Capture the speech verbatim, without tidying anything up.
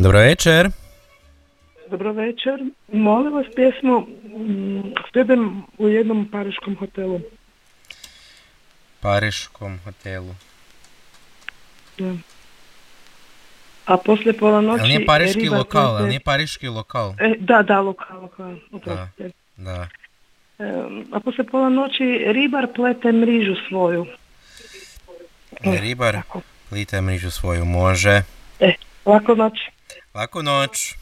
Dobro večer. Dobro večer. Molim vas pjesmu Spjedem u jednom pariškom hotelu. Pariškom hotelu. Da. A poslije pola noći... Ali nije pariški lokal, plete... ali nije pariški lokal. E, da, da, lokal, lokal. Da, da. E, a poslije pola noći ribar plete mrižu svoju. E, ribar plete mrižu svoju, može. E, lako noć. Laku noć.